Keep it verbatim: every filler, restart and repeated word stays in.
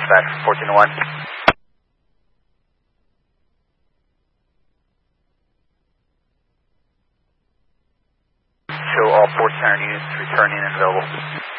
dispatch, fourteen to one. Show all four center units returning and available.